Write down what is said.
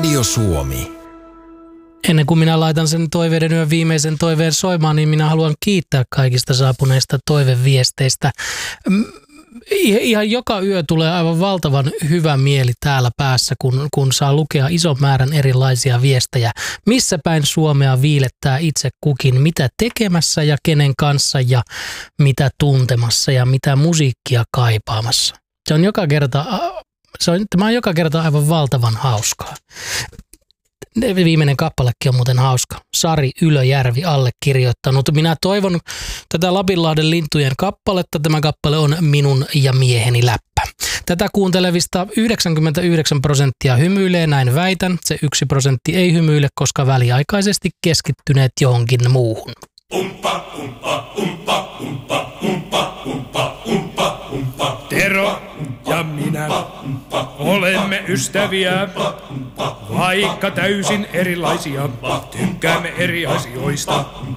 Radio Suomi. Ennen kuin minä laitan sen toiveiden yön viimeisen toiveen soimaan, niin minä haluan kiittää kaikista saapuneista toiveviesteistä. Ihan joka yö tulee aivan valtavan hyvä mieli täällä päässä, kun saa lukea ison määrän erilaisia viestejä. Missä päin Suomea viilettää itse kukin, mitä tekemässä ja kenen kanssa ja mitä tuntemassa ja mitä musiikkia kaipaamassa. Tämä on joka kerta aivan valtavan hauskaa. Viimeinen kappalekin on muuten hauska. Sari Ylöjärvi allekirjoittanut. Minä toivon tätä Lapinlahden lintujen kappaletta. Tämä kappale on Minun ja mieheni läppä. Tätä kuuntelevista 99% hymyilee, näin väitän. Se 1% ei hymyile, koska väliaikaisesti keskittyneet johonkin muuhun. Tero ja minä olemme ystäviä, vaikka täysin erilaisia, tykkäämme eri asioista.